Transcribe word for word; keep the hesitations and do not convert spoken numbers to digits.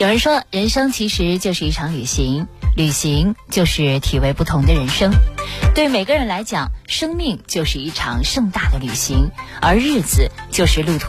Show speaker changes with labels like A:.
A: 有人说，人生其实就是一场旅行，旅行就是体味不同的人生。对每个人来讲，生命就是一场盛大的旅行，而日子就是路途